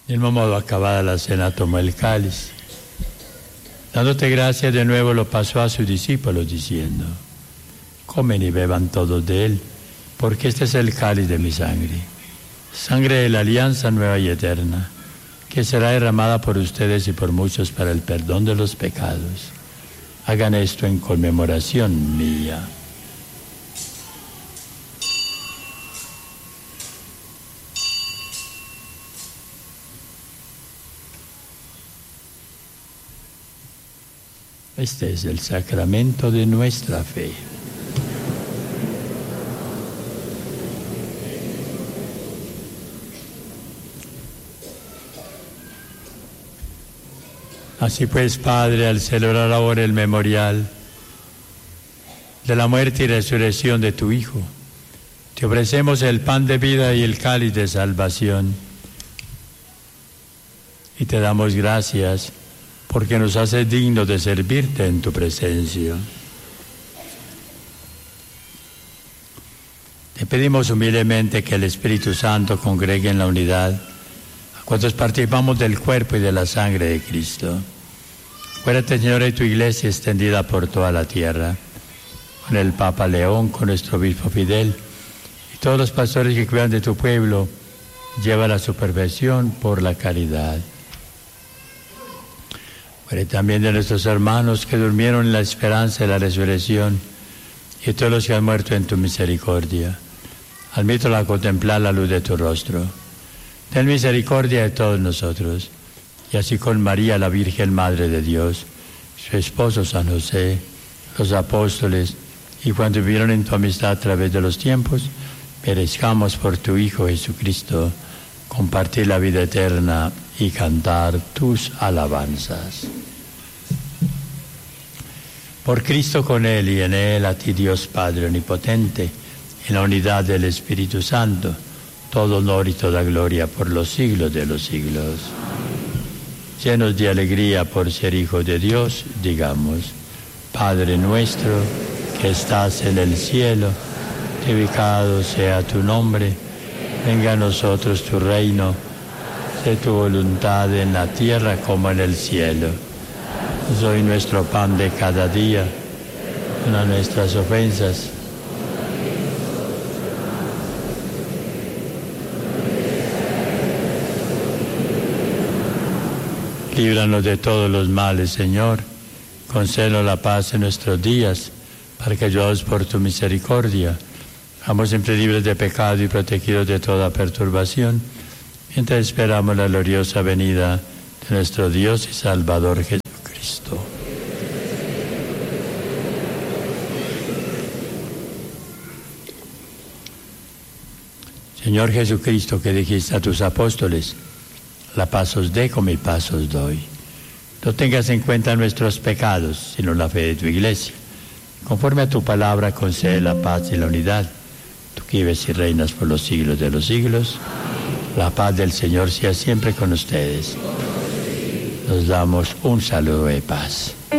Del mismo modo, acabada la cena, tomó el cáliz. Dándote gracias de nuevo, lo pasó a sus discípulos, diciendo: comen y beban todos de él, porque este es el cáliz de mi sangre, sangre de la alianza nueva y eterna, que será derramada por ustedes y por muchos para el perdón de los pecados. Hagan esto en conmemoración mía. Este es el sacramento de nuestra fe. Así pues, Padre, al celebrar ahora el memorial de la muerte y resurrección de tu Hijo, te ofrecemos el pan de vida y el cáliz de salvación. Y te damos gracias porque nos haces dignos de servirte en tu presencia. Te pedimos humildemente que el Espíritu Santo congregue en la unidad a cuantos participamos del cuerpo y de la sangre de Cristo. Acuérdate, Señor, de tu iglesia extendida por toda la tierra, con el Papa León, con nuestro obispo Fidel, y todos los pastores que cuidan de tu pueblo, llévala a su perfección por la caridad. Acuérdate también de nuestros hermanos que durmieron en la esperanza de la resurrección, y todos los que han muerto en tu misericordia. Admítelos a contemplar la luz de tu rostro. Ten misericordia de todos nosotros, y así con María, la Virgen Madre de Dios, su esposo San José, los apóstoles, y cuando vivieron en tu amistad a través de los tiempos, merezcamos por tu Hijo Jesucristo compartir la vida eterna y cantar tus alabanzas. Por Cristo, con Él y en Él, a ti Dios Padre Omnipotente, en la unidad del Espíritu Santo, todo honor y toda gloria por los siglos de los siglos. Llenos de alegría por ser hijos de Dios, digamos: Padre nuestro que estás en el cielo, santificado sea tu nombre, venga a nosotros tu reino, sé tu voluntad en la tierra como en el cielo. Hoy nuestro pan de cada día, perdona nuestras ofensas, líbranos de todos los males, Señor. Concédenos la paz en nuestros días, para que, ayudados por tu misericordia, seamos siempre libres de pecado y protegidos de toda perturbación, mientras esperamos la gloriosa venida de nuestro Dios y Salvador Jesucristo. Señor Jesucristo, que dijiste a tus apóstoles: la paz os dejo, mi paz os doy. No tengas en cuenta nuestros pecados, sino la fe de tu iglesia. Conforme a tu palabra, concede la paz y la unidad. Tú que vives y reinas por los siglos de los siglos. La paz del Señor sea siempre con ustedes. Nos damos un saludo de paz.